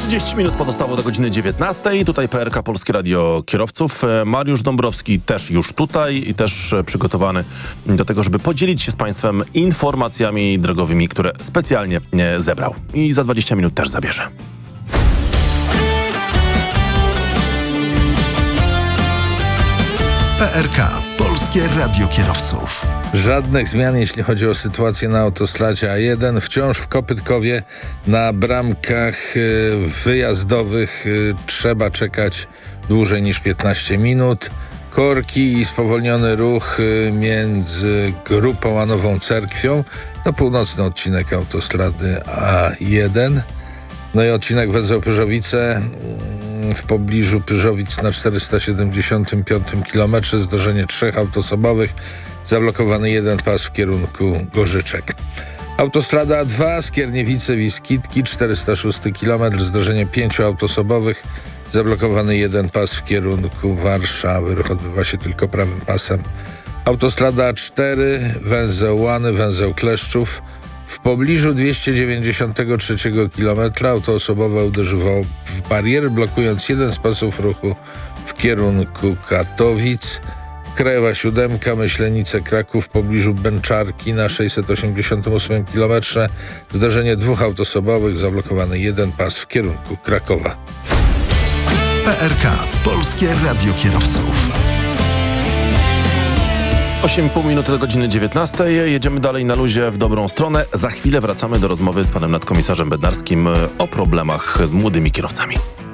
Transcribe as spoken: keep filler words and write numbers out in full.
trzydzieści minut pozostało do godziny dziewiętnastej. Tutaj P R K Polskie Radio Kierowców. Mariusz Dąbrowski też już tutaj i też przygotowany do tego, żeby podzielić się z Państwem informacjami drogowymi, które specjalnie zebrał. I za dwadzieścia minut też zabierze. P R K Polskie Radio Kierowców. Żadnych zmian, jeśli chodzi o sytuację na autostradzie A jeden. Wciąż w Kopytkowie na bramkach wyjazdowych trzeba czekać dłużej niż piętnaście minut. Korki i spowolniony ruch między Grupą a Nową Cerkwią. To północny odcinek autostrady A jeden. No i odcinek Węzeł-Pyrzowice w pobliżu Pyrzowic na czterysta siedemdziesiątym piątym kilometrze. Zdarzenie trzech autosobowych. Zablokowany jeden pas w kierunku Gorzyczek. Autostrada A dwa, Skierniewice-Wiskitki, czterysta szósty kilometr. Zdarzenie pięciu autosobowych. Zablokowany jeden pas w kierunku Warszawy. Ruch odbywa się tylko prawym pasem. Autostrada A cztery, węzeł Łany, węzeł Kleszczów. W pobliżu dwieście dziewięćdziesiątego trzeciego kilometra auto osobowe uderzyło w bariery, blokując jeden z pasów ruchu w kierunku Katowic. Krajowa siódemka, Myślenice, Kraków w pobliżu Bęczarki na sześćset osiemdziesiątym ósmym kilometrze. Zdarzenie dwóch autosobowych, zablokowany jeden pas w kierunku Krakowa. P R K Polskie Radio Kierowców. osiem i pół minuty do godziny dziewiętnastej. Jedziemy dalej na luzie w dobrą stronę. Za chwilę wracamy do rozmowy z panem nadkomisarzem Bednarskim o problemach z młodymi kierowcami.